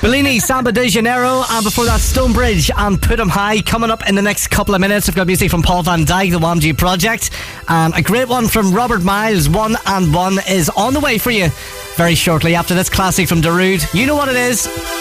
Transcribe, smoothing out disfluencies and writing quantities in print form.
Bellini, Samba de Janeiro, and before that Stonebridge and Put 'Em High. Coming up in the next couple of minutes, we've got music from Paul van Dyk, the WAMG Project, and a great one from Robert Miles. 1 and 1 is on the way for you very shortly after this classic from Darude. You know what it is.